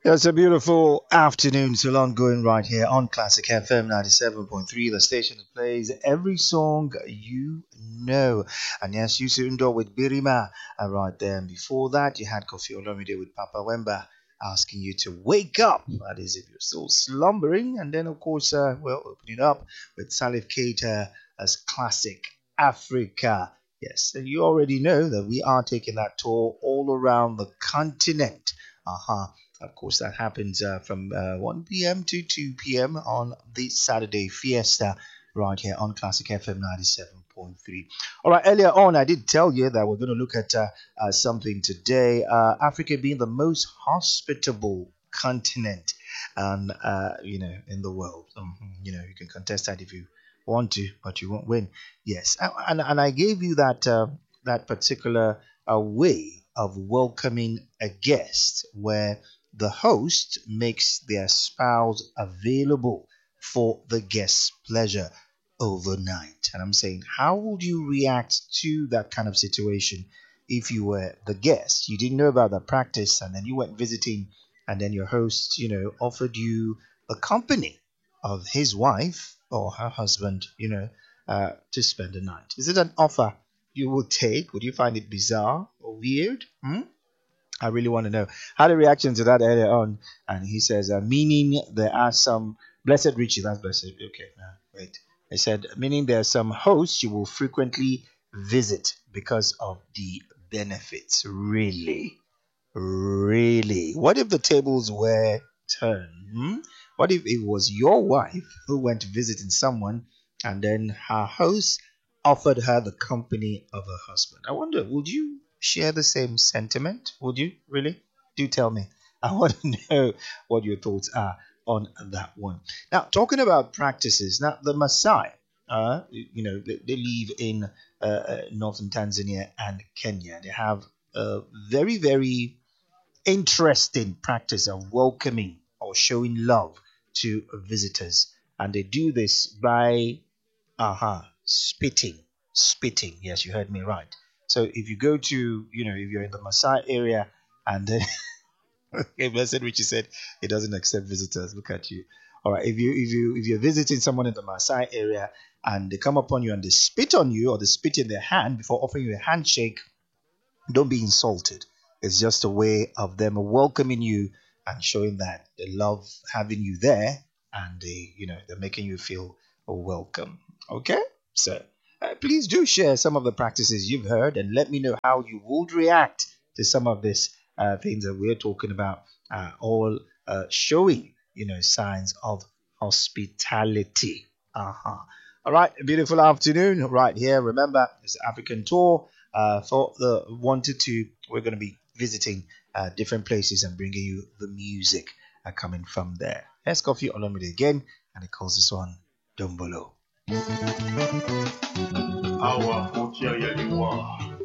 It's a beautiful afternoon, still ongoing right here on Classic FM 97.3, the station that plays every song you know. And yes, you soon do with Birima right there. And before that, you had Kofi Olomide with Papa Wemba asking you to wake up. That is, if you're still slumbering. And then, of course, we'll open it up with Salif Keita as Classic Africa. Yes, and you already know that we are taking that tour all around the continent. Of course, that happens from 1 p.m. to 2 p.m. on the Saturday Fiesta right here on Classic FM 97.3. All right, earlier on, I did tell you that we're going to look at something today. Africa being the most hospitable continent and in the world. You can contest that if you want to, but you won't win. Yes, and I gave you that particular way of welcoming a guest where the host makes their spouse available for the guest's pleasure overnight. And I'm saying, how would you react to that kind of situation if you were the guest? You didn't know about that practice, and then you went visiting, and then your host, offered you the company of his wife or her husband, to spend the night. Is it an offer you would take? Would you find it bizarre or weird? I really want to know. Had a reaction to that earlier on, and he says, meaning there are some blessed Richie. That's blessed. Okay, wait. I said, meaning there are some hosts you will frequently visit because of the benefits. Really, really. What if the tables were turned? What if it was your wife who went visiting someone, and then her host offered her the company of her husband? I wonder, would you share the same sentiment? Would you really? Do tell me. I want to know what your thoughts are on that one. Now, talking about practices, now the Maasai, they live in northern Tanzania and Kenya. They have a very, very interesting practice of welcoming or showing love to visitors, and they do this by spitting. Yes, you heard me right. So if you go to, if you're in the Maasai area, and then okay, Blessed Richie said he doesn't accept visitors. Look at you. All right, if you're visiting someone in the Maasai area and they come upon you and they spit on you or they spit in their hand before offering you a handshake, don't be insulted. It's just a way of them welcoming you and showing that they love having you there, and they're making you feel welcome. Okay, so please do share some of the practices you've heard and let me know how you would react to some of these things that we're talking about, all showing signs of hospitality. All right, a beautiful afternoon right here. Remember, it's the African tour. For the 1 to 2, we're going to be visiting different places and bringing you the music coming from there. Here's Kofi Olomide again, and it calls this one Dombolo. Awa Otia Yaliwa.